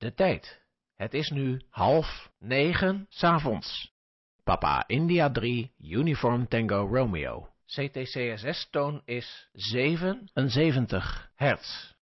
De tijd. Het is nu 8:30 's avonds. Papa India 3, Uniform Tango Romeo. CTCSS-toon is 77 hertz.